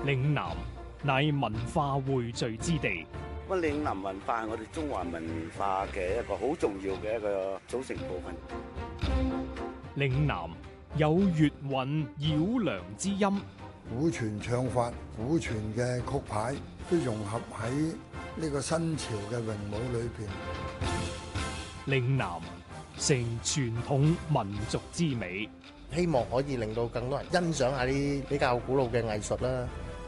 嶺南乃文化匯聚之地。 咁嶺南文化係我哋中華文化嘅一個好重要嘅一個組成部分。 嶺南有粵韻繞梁之音， 古傳唱法、古傳嘅曲牌都融合喺呢個新潮嘅詠舞裏邊。 嶺南成傳統民族之美， 希望可以令到更多人欣賞下啲比較古老嘅藝術啦。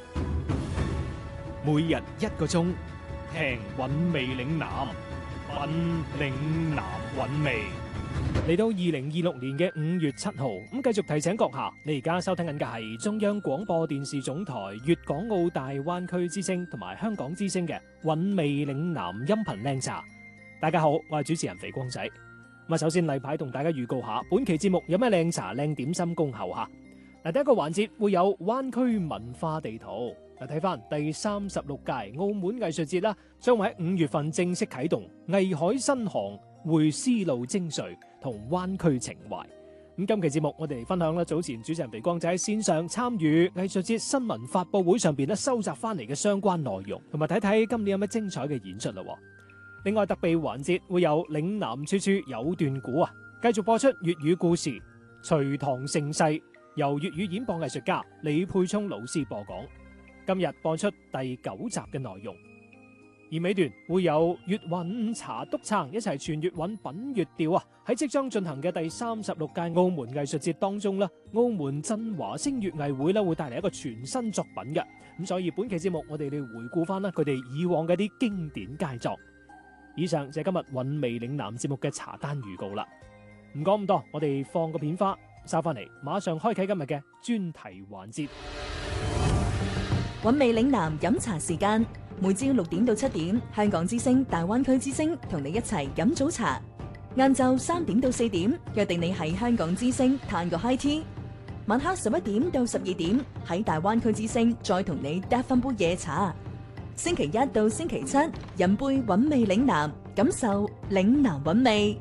每日1個鐘，聽韻味嶺南，品嶺南韻味。嚟到2026年嘅5月7號，咁繼續提醒閣下，你而家收聽緊嘅係中央廣播電視總台粵港澳大灣區之聲同埋香港之聲嘅韻味嶺南音頻靚茶。大家好，我係主持人肥光仔。咁首先例牌同大家預告下，本期節目有咩靚茶靚點心恭候下。第一個環節會有灣區文化地圖。睇翻第36屆澳門藝術節啦，將會喺5月份正式啟動，藝海新航匯絲路精髓同灣區情懷。咁今期節目我哋嚟分享啦，早前主持人肥光仔喺線上參與藝術節新聞發佈會上邊咧收集翻嚟嘅相關內容，同埋睇睇今年有咩精彩嘅演出啦。另外特備環節會有嶺南處處有段古啊，繼續播出粵語故事《隋唐盛世》，由粵語演播藝術家李沛聰老師播講。今日播出第9集嘅內容，而尾段會有粵韻茶督撐一齊傳粵韻品粵調啊！喺即將進行嘅第36屆澳門藝術節當中啦，澳門振華星粵藝會咧會帶嚟一個全新作品嘅，咁所以本期節目我哋嚟回顧翻啦佢哋以往嘅啲經典佳作。以上就係今日韻味嶺南節目嘅茶單預告啦。唔講咁多，我哋放個片花，收翻嚟馬上開啟今日嘅專題環節。 韻味嶺南飲茶時間，每朝6點到7點，香港之聲、大灣區之聲同你一齊飲早茶。晏晝3點到4點，約定你喺香港之聲嘆個 high tea。晚黑11點到12點，喺大灣區之聲再同你嗒翻杯夜茶。星期一到星期七，飲杯韻味嶺南，感受嶺南韻味。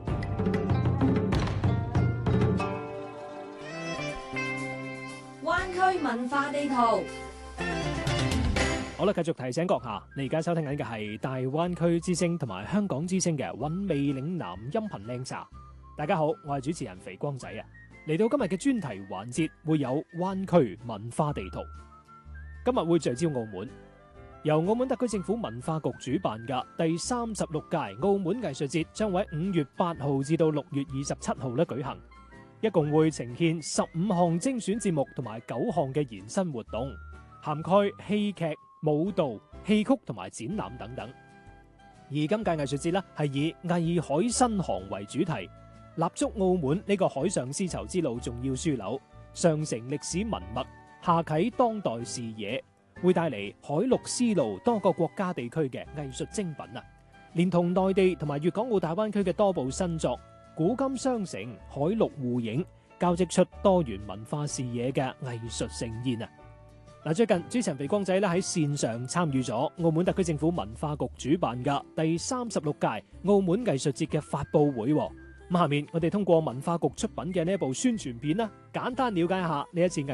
灣區文化地圖。 好啦，繼續提醒閣下，你而家收聽緊嘅係大灣區之聲同埋香港之聲嘅韻味嶺南音頻靚茶。大家好，我係主持人肥光仔啊！嚟到今日嘅專題環節，會有灣區文化地圖。今日會聚焦澳門，由澳門特區政府文化局主辦嘅第36屆澳門藝術節，將會喺5月8號至到6月27號咧舉行，一共會呈現15項精選節目同埋9項嘅延伸活動，涵蓋戲劇、舞蹈、戲曲同埋展覽等等。而今屆藝術節呢係以藝海新航為主題，立足澳門呢個海上絲綢之路重要樞紐，上承歷史文脈，下啟當代視野，會帶嚟海陸絲路多個國家地區嘅藝術精品啊！連同內地同埋粵港澳大灣區嘅多部新作，古今相承，海陸互映，交織出多元文化視野嘅藝術盛宴啊！嗱，最近主持人肥光仔咧喺線上參與咗澳門特區政府文化局主辦嘅第36屆澳門藝術節嘅發佈會。咁下面我哋通過文化局出品嘅呢一部宣傳片啦，簡單了解下呢一次